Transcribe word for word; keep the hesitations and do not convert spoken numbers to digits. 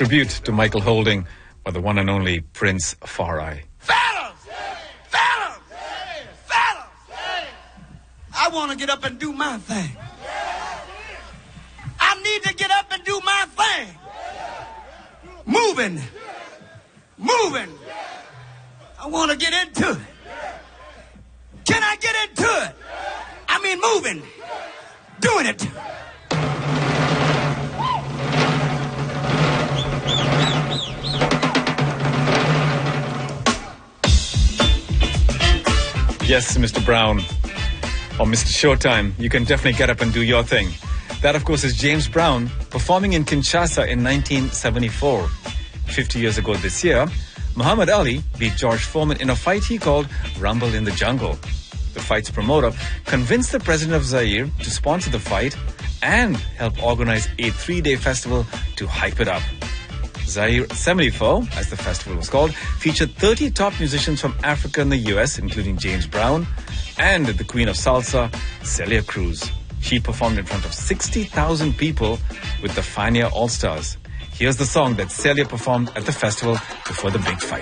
tribute to Michael Holding by the one and only Prince Farai. Fellas! Fellas! Fellas! I want to get up and do my thing. I need to get up and do my thing. Moving. Moving. I want to get into it. Can I get into it? I mean, moving. Doing it. Yes, Mister Brown, or Mister Showtime, you can definitely get up and do your thing. That, of course, is James Brown performing in Kinshasa in nineteen seventy-four. fifty years ago this year, Muhammad Ali beat George Foreman in a fight he called Rumble in the Jungle. The fight's promoter convinced the president of Zaire to sponsor the fight and help organize a three-day festival to hype it up. Zaire seventy-four, as the festival was called, featured thirty top musicians from Africa and the U S, including James Brown and the Queen of Salsa, Celia Cruz. She performed in front of sixty thousand people with the Fania All-Stars. Here's the song that Celia performed at the festival before the big fight.